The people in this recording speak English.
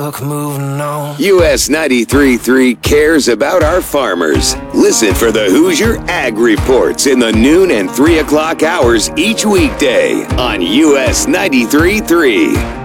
Moving on. US 93.3 cares about our farmers. Listen for the Hoosier Ag Reports in the noon and 3 o'clock hours each weekday on US 93.3.